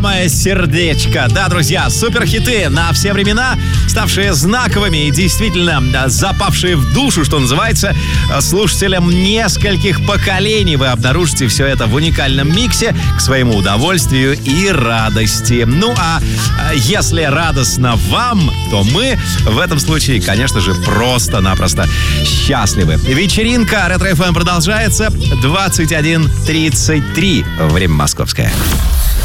Мое сердечко. Да, друзья, суперхиты на все времена, ставшие знаковыми и действительно запавшие в душу, что называется, слушателям нескольких поколений. Вы обнаружите все это в уникальном миксе к своему удовольствию и радости. Ну а если радостно вам, то мы в этом случае, конечно же, просто-напросто счастливы. Вечеринка Ретро FM продолжается. 21:33. Время московское.